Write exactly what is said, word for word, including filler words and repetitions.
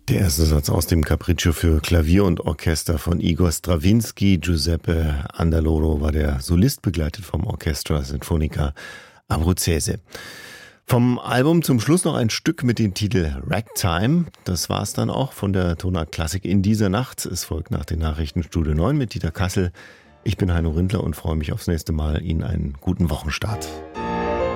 Der erste Satz aus dem Capriccio für Klavier und Orchester von Igor Strawinski. Giuseppe Andaloro war der Solist, begleitet vom Orchestra Sinfonica Abruzzese. Vom Album zum Schluss noch ein Stück mit dem Titel Ragtime. Das war's dann auch von der Tonart Klassik in dieser Nacht. Es folgt nach den Nachrichten Studio neun mit Dieter Kassel. Ich bin Heino Rindler und freue mich aufs nächste Mal. Ihnen einen guten Wochenstart.